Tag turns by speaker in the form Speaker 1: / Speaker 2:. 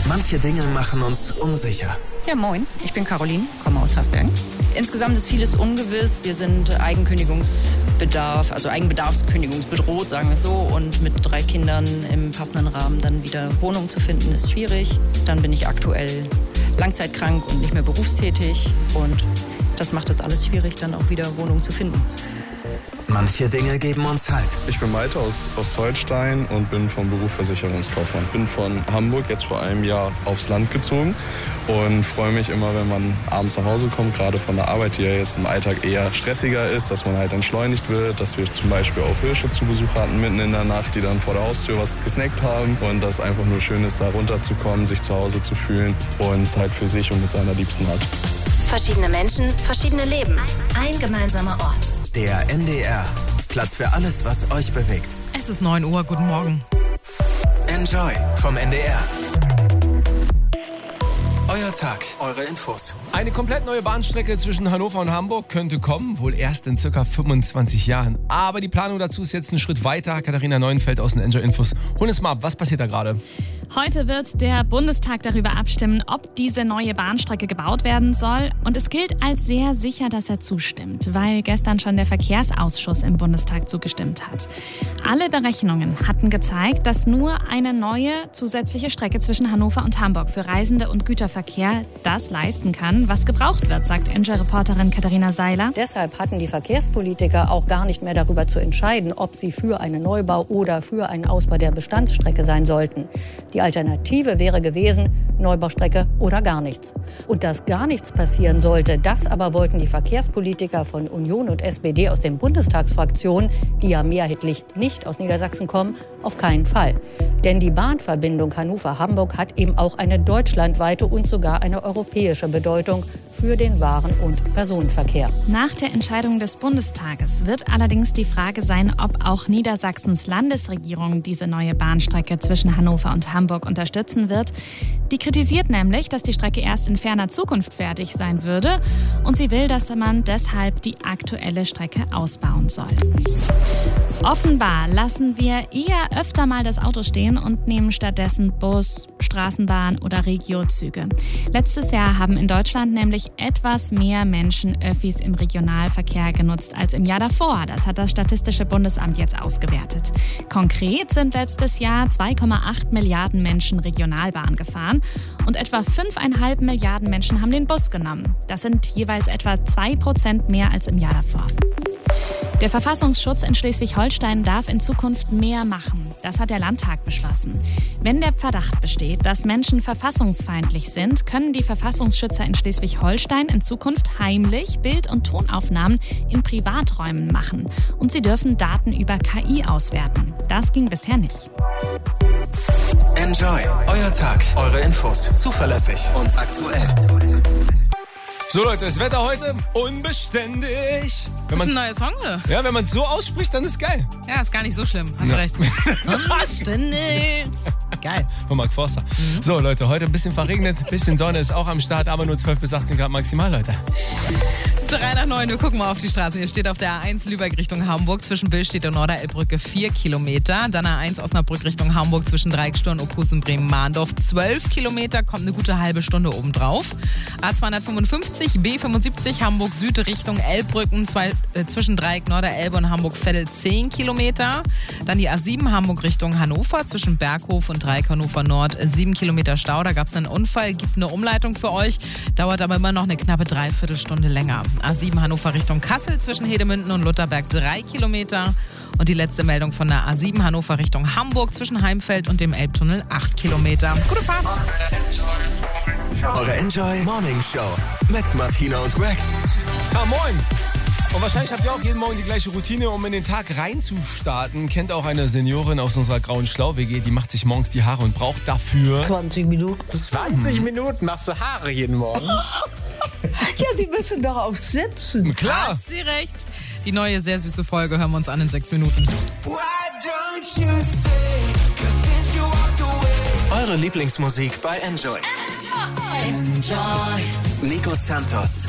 Speaker 1: Manche Dinge machen uns unsicher.
Speaker 2: Ja, moin. Ich bin Caroline, komme aus Hasbergen. Insgesamt ist vieles ungewiss. Wir sind eigenbedarfskündigungsbedroht, sagen wir so. Und mit 3 Kindern im passenden Rahmen dann wieder Wohnung zu finden, ist schwierig. Dann bin ich aktuell langzeitkrank und nicht mehr berufstätig. Und das macht es alles schwierig, dann auch wieder Wohnung zu finden.
Speaker 1: Manche Dinge geben uns Halt.
Speaker 3: Ich bin Malte aus Holstein und bin vom Beruf Versicherungskaufmann. Bin von Hamburg jetzt vor einem Jahr aufs Land gezogen und freue mich immer, wenn man abends nach Hause kommt, gerade von der Arbeit, die ja jetzt im Alltag eher stressiger ist, dass man halt entschleunigt wird, dass wir zum Beispiel auch Hirsche zu Besuch hatten mitten in der Nacht, die dann vor der Haustür was gesnackt haben und das einfach nur schön ist, da runterzukommen, sich zu Hause zu fühlen und Zeit für sich und mit seiner Liebsten hat.
Speaker 4: Verschiedene Menschen, verschiedene Leben. Ein gemeinsamer Ort.
Speaker 1: Der NDR. Platz für alles, was euch bewegt.
Speaker 5: Es ist 9 Uhr, guten Morgen.
Speaker 1: Enjoy vom NDR. Euer Tag, eure Infos.
Speaker 6: Eine komplett neue Bahnstrecke zwischen Hannover und Hamburg könnte kommen, wohl erst in ca. 25 Jahren. Aber die Planung dazu ist jetzt einen Schritt weiter. Katharina Neuenfeld aus den Enjoy Infos. Hol uns mal ab, was passiert da gerade?
Speaker 7: Heute wird der Bundestag darüber abstimmen, ob diese neue Bahnstrecke gebaut werden soll. Und es gilt als sehr sicher, dass er zustimmt, weil gestern schon der Verkehrsausschuss im Bundestag zugestimmt hat. Alle Berechnungen hatten gezeigt, dass nur eine neue zusätzliche Strecke zwischen Hannover und Hamburg für Reisende und Güterverkehr das leisten kann, was gebraucht wird, sagt Enjoy-Reporterin Katharina Seiler.
Speaker 8: Deshalb hatten die Verkehrspolitiker auch gar nicht mehr darüber zu entscheiden, ob sie für einen Neubau oder für einen Ausbau der Bestandsstrecke sein sollten. Die Alternative wäre gewesen, Neubaustrecke oder gar nichts. Und dass gar nichts passieren sollte, das aber wollten die Verkehrspolitiker von Union und SPD aus den Bundestagsfraktionen, die ja mehrheitlich nicht aus Niedersachsen kommen, auf keinen Fall. Denn die Bahnverbindung Hannover-Hamburg hat eben auch eine deutschlandweite und sogar eine europäische Bedeutung für den Waren- und Personenverkehr.
Speaker 7: Nach der Entscheidung des Bundestages wird allerdings die Frage sein, ob auch Niedersachsens Landesregierung diese neue Bahnstrecke zwischen Hannover und Hamburg unterstützen wird. Die kritisiert nämlich, dass die Strecke erst in ferner Zukunft fertig sein würde und sie will, dass man deshalb die aktuelle Strecke ausbauen soll. Offenbar lassen wir eher öfter mal das Auto stehen und nehmen stattdessen Bus, Straßenbahn oder Regiozüge. Letztes Jahr haben in Deutschland nämlich etwas mehr Menschen Öffis im Regionalverkehr genutzt als im Jahr davor. Das hat das Statistische Bundesamt jetzt ausgewertet. Konkret sind letztes Jahr 2,8 Milliarden Menschen Regionalbahn gefahren und etwa 5,5 Milliarden Menschen haben den Bus genommen. Das sind jeweils etwa 2% mehr als im Jahr davor. Der Verfassungsschutz in Schleswig-Holstein darf in Zukunft mehr machen. Das hat der Landtag beschlossen. Wenn der Verdacht besteht, dass Menschen verfassungsfeindlich sind, können die Verfassungsschützer in Schleswig-Holstein in Zukunft heimlich Bild- und Tonaufnahmen in Privaträumen machen. Und sie dürfen Daten über KI auswerten. Das ging bisher nicht.
Speaker 1: Enjoy, euer Tag, eure Infos. Zuverlässig und aktuell.
Speaker 6: So Leute, das Wetter heute unbeständig.
Speaker 5: Das ist ein neuer Song, oder?
Speaker 6: Ja, wenn man es so ausspricht, dann ist geil.
Speaker 5: Ja, ist gar nicht so schlimm. Hast du recht. Unbeständig. Geil.
Speaker 6: Von Mark Forster. So Leute, heute ein bisschen verregnet, ein bisschen Sonne ist auch am Start, aber nur 12 bis 18 Grad maximal, Leute.
Speaker 5: 3 nach 9, wir gucken mal auf die Straße. Hier steht auf der A1 Lübeck Richtung Hamburg zwischen Billstedt und Norderelbbrücke 4 Kilometer. Dann A1 Osnabrück Richtung Hamburg zwischen Dreieckstür und Opusen Bremen-Mahndorf 12 Kilometer, kommt eine gute halbe Stunde obendrauf. A255 B75 Hamburg Süd Richtung Elbbrücken zwischen Dreieck Norderelbe und Hamburg-Veddel 10 Kilometer. Dann die A7 Hamburg Richtung Hannover zwischen Berghof und Dreieck Hannover Nord 7 Kilometer Stau. Da gab es einen Unfall, gibt eine Umleitung für euch, dauert aber immer noch eine knappe Dreiviertelstunde länger. A7 Hannover Richtung Kassel zwischen Hedemünden und Lutherberg 3 Kilometer. Und die letzte Meldung von der A7 Hannover Richtung Hamburg zwischen Heimfeld und dem Elbtunnel 8 Kilometer. Gute Fahrt!
Speaker 1: Eure Enjoy Morning Show mit Martina und Greg.
Speaker 6: Ja, moin! Und wahrscheinlich habt ihr auch jeden Morgen die gleiche Routine, um in den Tag reinzustarten. Kennt auch eine Seniorin aus unserer grauen Schlau-WG, die macht sich morgens die Haare und braucht dafür
Speaker 9: 20 Minuten.
Speaker 10: 20 Minuten machst du Haare jeden Morgen?
Speaker 9: Ja, die müssen doch auch sitzen.
Speaker 6: Klar!
Speaker 5: Hat sie recht. Die neue, sehr süße Folge hören wir uns an in 6 Minuten.
Speaker 1: Eure Lieblingsmusik bei Enjoy. Enjoy. Nico Santos.